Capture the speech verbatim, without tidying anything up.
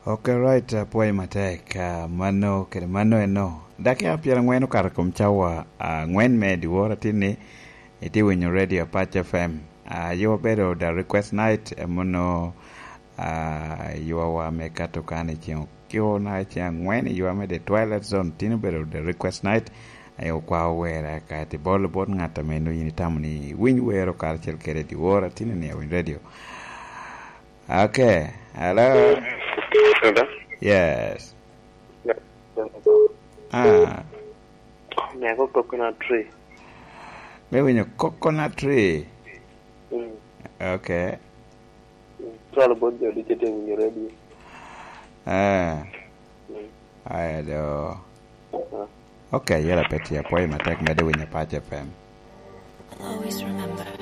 Okay, right, uh, puoi matek, uh, mano, kere mano eno. Daki apiera ngweno kar kumchawa, uh, ngwen me diwora tini, iti winyo radio Patch F M. Uh, yo bedo the request night, uh, mono, uh, yo wa me kato kane chiyo. Kyo na chiya ngwen, yo me the twilight zone, tini bedo the request night. Ayo kwa wera, ka ti bolo bod ngata menu yini tamu ni winyo wero kar chel kere diwora tini ni winyo radio. Okay, hello. Hello? Yes. Yeah. Ah. Yeah, I got coconut tree. Maybe in a coconut tree. Mm. Okay. It's all about your digital when you're ready. Ah. Mm. I do. Uh-huh. Okay, you're a petty appointment. Take me doing a Patch F M. Always remember.